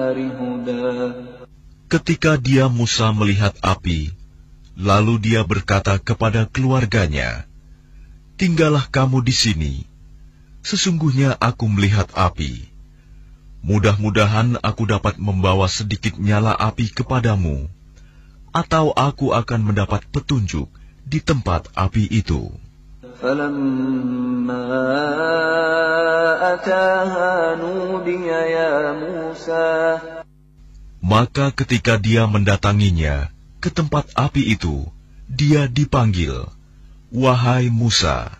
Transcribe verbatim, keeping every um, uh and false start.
النار هدى. Ketika dia Musa melihat api, lalu dia berkata kepada keluarganya, "Tinggallah kamu di sini. Sesungguhnya aku melihat api. Mudah-mudahan aku dapat membawa sedikit nyala api kepadamu, atau aku akan mendapat petunjuk di tempat api itu." فَلَمَّا أَتَاهَا نُودِيَ يَا مُوسَى. Maka ketika dia mendatanginya ke tempat api itu, dia dipanggil, "Wahai Musa."